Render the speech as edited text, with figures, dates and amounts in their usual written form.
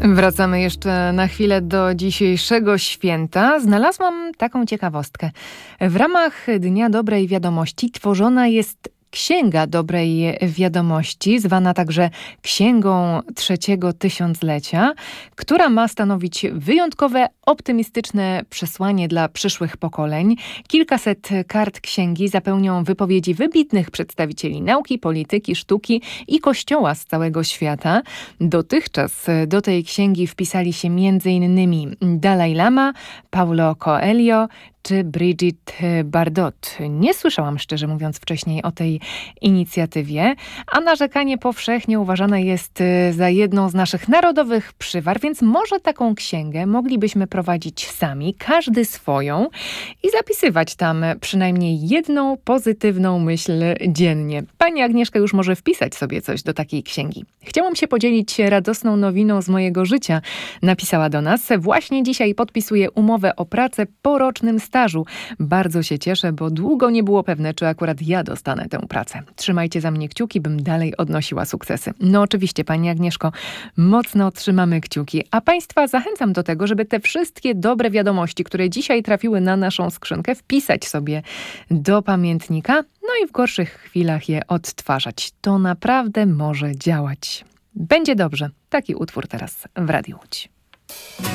Wracamy jeszcze na chwilę do dzisiejszego święta. Znalazłam taką ciekawostkę. W ramach Dnia Dobrej Wiadomości tworzona jest Księga Dobrej Wiadomości, zwana także Księgą Trzeciego Tysiąclecia, która ma stanowić wyjątkowe, optymistyczne przesłanie dla przyszłych pokoleń. Kilkaset kart księgi zapełnią wypowiedzi wybitnych przedstawicieli nauki, polityki, sztuki i kościoła z całego świata. Dotychczas do tej księgi wpisali się m.in. Dalaj Lama, Paulo Coelho czy Brigitte Bardot. Nie słyszałam, szczerze mówiąc, wcześniej o tej inicjatywie, a narzekanie powszechnie uważane jest za jedną z naszych narodowych przywar, więc może taką księgę moglibyśmy prowadzić sami, każdy swoją i zapisywać tam przynajmniej jedną pozytywną myśl dziennie. Pani Agnieszka już może wpisać sobie coś do takiej księgi. Chciałam się podzielić radosną nowiną z mojego życia. Napisała do nas. Właśnie dzisiaj podpisuję umowę o pracę po rocznym stażu. Bardzo się cieszę, bo długo nie było pewne, czy akurat ja dostanę tę pracę. Trzymajcie za mnie kciuki, bym dalej odnosiła sukcesy. No oczywiście, Pani Agnieszko, mocno trzymamy kciuki. A Państwa zachęcam do tego, żeby te wszystkie dobre wiadomości, które dzisiaj trafiły na naszą skrzynkę, wpisać sobie do pamiętnika, no i w gorszych chwilach je odtwarzać. To naprawdę może działać. Będzie dobrze. Taki utwór teraz w Radiu Łódź.